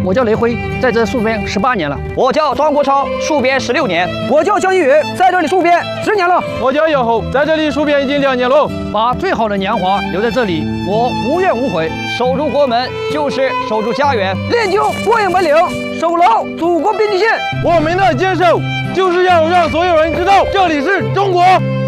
我叫雷辉，在这戍边18年了。 我叫庄国超，戍边16年。 我叫江一宇，在这里戍边10年了。 我叫姚厚，在这里戍边已经2年了。 把最好的年华留在这里，我无怨无悔。 守住国门就是守住家园， 练就过硬本领，守牢祖国边境线。 我们的坚守就是要让所有人知道，这里是中国。